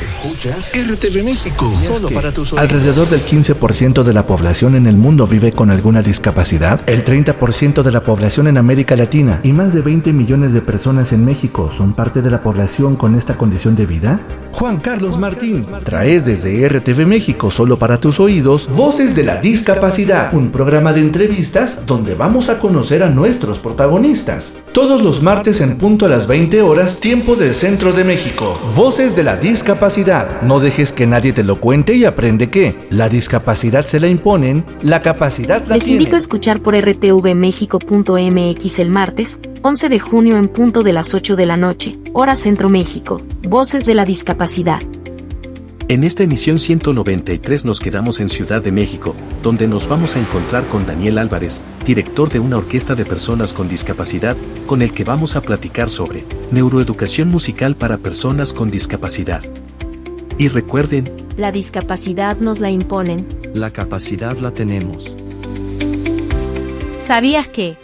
Escuchas RTV México. Solo para tus oídos. Alrededor del 15% de la población en el mundo vive con alguna discapacidad, el 30% de la población en América Latina y más de 20 millones de personas en México son parte de la población con esta condición de vida. Juan Carlos Martín trae desde RTV México, solo para tus oídos, Voces de la Discapacidad, un programa de entrevistas donde vamos a conocer a nuestros protagonistas. Todos los martes en punto a las 20 horas, tiempo del centro de México. Voces de la Discapacidad. No dejes que nadie te lo cuente y aprende que la discapacidad se la imponen, la capacidad la Les tienen. invito a escuchar por rtvmexico.mx el martes, 11 de junio en punto de las 8 de la noche, hora Centro México, Voces de la Discapacidad. En esta emisión 193 nos quedamos en Ciudad de México, donde nos vamos a encontrar con Daniel Álvarez, director de una orquesta de personas con discapacidad, con el que vamos a platicar sobre neuroeducación musical para personas con discapacidad. Y recuerden, La discapacidad nos la imponen. La capacidad la tenemos. ¿Sabías que?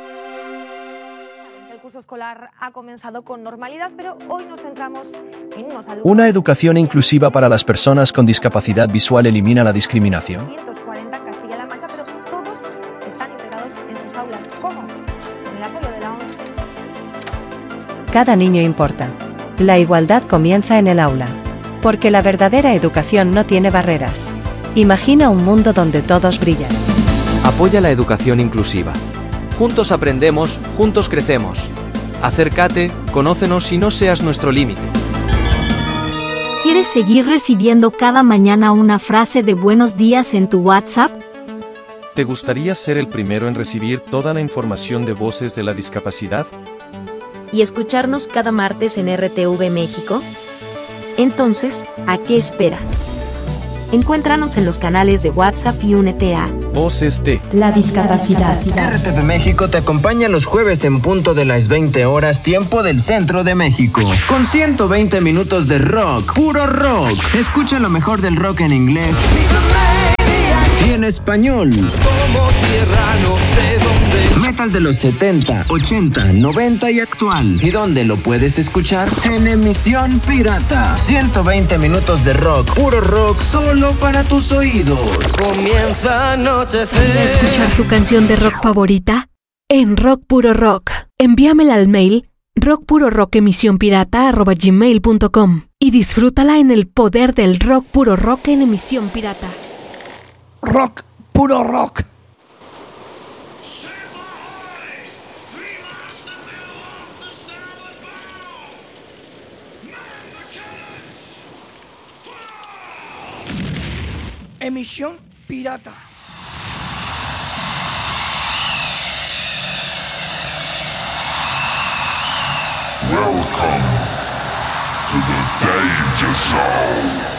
El curso escolar ha comenzado con normalidad, pero hoy nos centramos en unos alumnos. Una educación inclusiva para las personas con discapacidad visual elimina la discriminación. 540 Castilla-La Mancha, pero todos están integrados en sus aulas. ¿Cómo? Con el apoyo de la ONCE. Cada niño importa. La igualdad comienza en el aula. Porque la verdadera educación no tiene barreras. Imagina un mundo donde todos brillan. Apoya la educación inclusiva. Juntos aprendemos, juntos crecemos. Acércate, conócenos y no seas nuestro límite. ¿Quieres seguir recibiendo cada mañana una frase de buenos días en tu WhatsApp? ¿Te gustaría ser el primero en recibir toda la información de Voces de la Discapacidad? ¿Y escucharnos cada martes en RTV México? Entonces, ¿a qué esperas? Encuéntranos en los canales de WhatsApp y únete a Voces de la Discapacidad. RTV México te acompaña los jueves en punto de las 20 horas, tiempo del centro de México. Con 120 minutos de rock, puro rock. Escucha lo mejor del rock en inglés y en español. Como tierra no sé dónde. Metal de los 70, 80, 90 y actual. ¿Y dónde lo puedes escuchar? En emisión pirata. 120 minutos de rock, puro rock, solo para tus oídos. Comienza a anochecer. ¿Escuchar tu canción de rock favorita? En Rock Puro Rock. Envíamela al mail rockpurorock@gmail.com y disfrútala en el poder del rock puro rock en emisión pirata. Rock Puro Rock. Emisión pirata. Welcome to the Danger Zone.